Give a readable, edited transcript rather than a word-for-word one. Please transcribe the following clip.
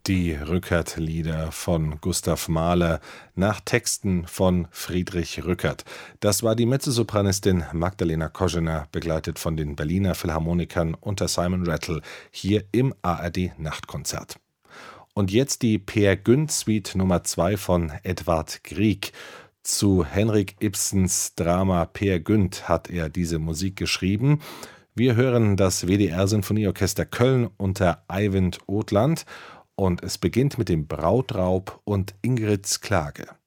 Die Rückert-Lieder von Gustav Mahler nach Texten von Friedrich Rückert. Das war die Mezzosopranistin Magdalena Koschener, begleitet von den Berliner Philharmonikern unter Simon Rattle, hier im ARD-Nachtkonzert. Und jetzt die Peer Gynt Suite Nummer 2 von Edvard Grieg. Zu Henrik Ibsens Drama Peer Gynt hat er diese Musik geschrieben. Wir hören das WDR-Sinfonieorchester Köln unter Eivind Othland und es beginnt mit dem Brautraub und Ingrids Klage.